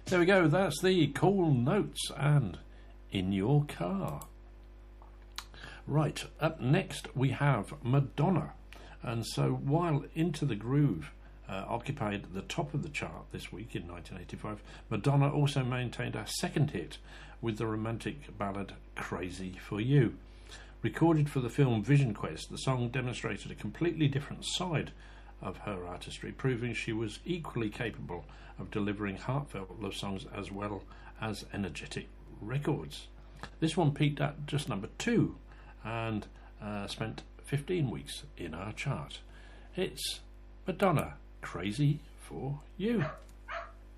There we go, that's the Cool Notes and In Your Car. Right, up next we have Madonna. And so while Into the Groove occupied the top of the chart this week in 1985, Madonna also maintained her second hit with the romantic ballad Crazy for You. Recorded for the film Vision Quest, the song demonstrated a completely different side of her artistry, proving she was equally capable of delivering heartfelt love songs as well as energetic records. This one peaked at just number 2 and spent 15 weeks in our chart. It's Madonna, Crazy for You.